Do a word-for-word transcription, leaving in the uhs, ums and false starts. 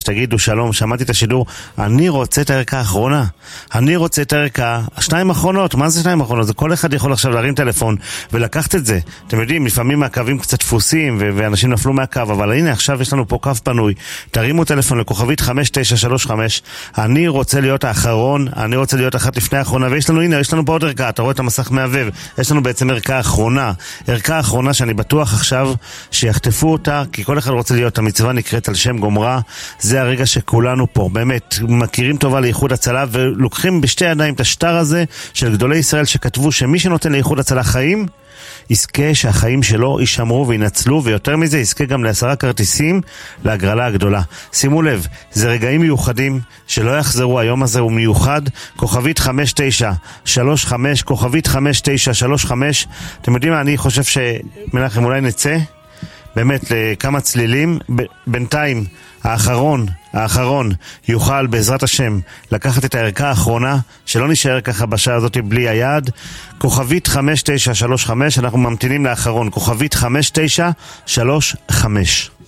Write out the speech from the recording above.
תגידו שלום, שמעתי את השידור, אני רוצה את הערכה האחרונה, אני רוצה את הערכה, השניים האחרונות, מה זה שניים האחרונות? זה כל אחד יכול עכשיו להרים טלפון ולקחת את זה. אתם יודעים, לפעמים הקווים קצת דפוסים ו- ואנשים נפלו מהקו, אבל הנה עכשיו יש לנו פה קו פנוי, תרימו טלפון לכוכבית חמש תשע שלוש חמש, אני רוצה להיות האחרון, אני רוצה להיות אחת לפני האחרונה, ויש לנו, הנה, יש לנו פה עוד ערכה, אתה רואה את המסך מהבב, יש לנו בעצם ערכה האחרונה, ערכה האחרונה שאני בטוח עכשיו שיחטפו אותה, כי כל אחד רוצה להיות, המצווה נקראת על שם גומרה, זה הרגע שכולנו פה, באמת, מכירים טובה לאיחוד הצלה, ולוקחים בשתי ידיים את השטר הזה של גדולי ישראל שכתבו שמי שנותן לאיחוד הצלה חיים, יזכה שהחיים שלו יישמרו וינצלו, ויותר מזה יזכה גם לעשרה כרטיסים להגרלה הגדולה. שימו לב, זה רגעים מיוחדים שלא יחזרו, היום הזה הוא מיוחד. כוכבית חמש תשע שלוש חמש, כוכבית חמש תשע שלוש חמש. אתם יודעים מה, אני חושב שמנחם אולי נצא באמת לכמה צלילים, ב- בינתיים האחרון, האחרון יוכל בעזרת השם לקחת את הערכה האחרונה, שלא נשאר ככה בשעה הזאת בלי היד. כוכבית חמש תשע שלוש חמש, אנחנו ממתינים לאחרון, כוכבית חמש תשע שלוש חמש.